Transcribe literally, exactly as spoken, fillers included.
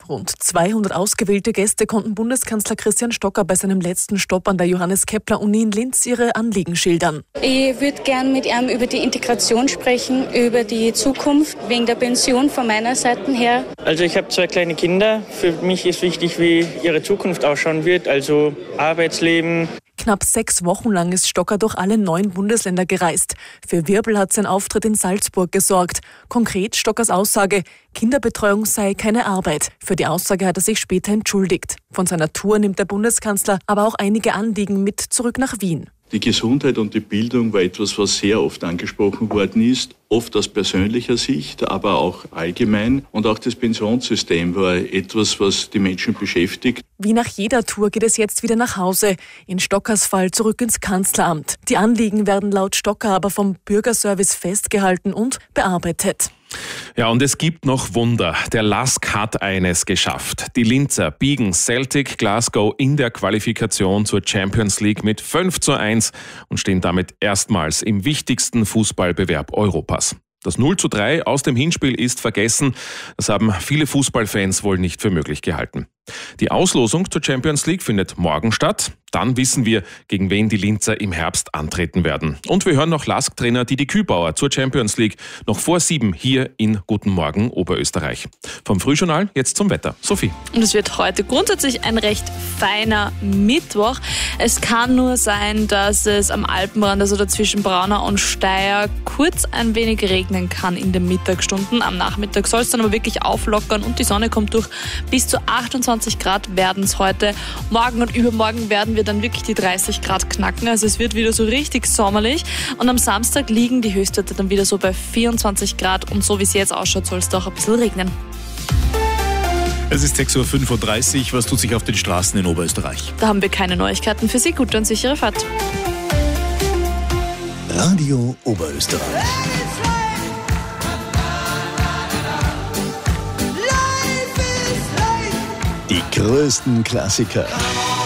Rund zweihundert ausgewählte Gäste konnten Bundeskanzler Christian Stocker bei seinem letzten Stopp an der Johannes-Kepler-Uni in Linz ihre Anliegen schildern. Ich würde gern mit ihm über die Integration sprechen, über die Zukunft, wegen der Pension von meiner Seite her. Also ich habe zwei kleine Kinder. Für mich ist wichtig, wie ihre Zukunft ausschauen wird, also Arbeitsleben. Knapp sechs Wochen lang ist Stocker durch alle neun Bundesländer gereist. Für Wirbel hat sein Auftritt in Salzburg gesorgt. Konkret Stockers Aussage, Kinderbetreuung sei keine Arbeit. Für die Aussage hat er sich später entschuldigt. Von seiner Tour nimmt der Bundeskanzler aber auch einige Anliegen mit zurück nach Wien. Die Gesundheit und die Bildung war etwas, was sehr oft angesprochen worden ist, oft aus persönlicher Sicht, aber auch allgemein. Und auch das Pensionssystem war etwas, was die Menschen beschäftigt. Wie nach jeder Tour geht es jetzt wieder nach Hause. In Stockers Fall zurück ins Kanzleramt. Die Anliegen werden laut Stocker aber vom Bürgerservice festgehalten und bearbeitet. Ja, und es gibt noch Wunder. Der L A S K hat eines geschafft. Die Linzer biegen Celtic Glasgow in der Qualifikation zur Champions League mit fünf zu eins und stehen damit erstmals im wichtigsten Fußballbewerb Europas. Das null zu drei aus dem Hinspiel ist vergessen. Das haben viele Fußballfans wohl nicht für möglich gehalten. Die Auslosung zur Champions League findet morgen statt. Dann wissen wir, gegen wen die Linzer im Herbst antreten werden. Und wir hören noch L A S K-Trainer Didi Kübauer zur Champions League noch vor sieben hier in Guten Morgen Oberösterreich. Vom Frühjournal jetzt zum Wetter. Sophie. Und es wird heute grundsätzlich ein recht feiner Mittwoch. Es kann nur sein, dass es am Alpenrand, also dazwischen Braunau und Steyr, kurz ein wenig regnen kann in den Mittagsstunden. Am Nachmittag soll es dann aber wirklich auflockern und die Sonne kommt durch. Bis zu achtundzwanzig Grad werden es heute. Morgen und übermorgen werden wir dann wirklich die dreißig Grad knacken. Also es wird wieder so richtig sommerlich. Und am Samstag liegen die Höchstwerte dann wieder so bei vierundzwanzig Grad. Und so wie es jetzt ausschaut, soll es doch ein bisschen regnen. Es ist sechs Uhr fünfunddreißig. Was tut sich auf den Straßen in Oberösterreich? Da haben wir keine Neuigkeiten für Sie. Gute und sichere Fahrt. Radio Oberösterreich. Die größten Klassiker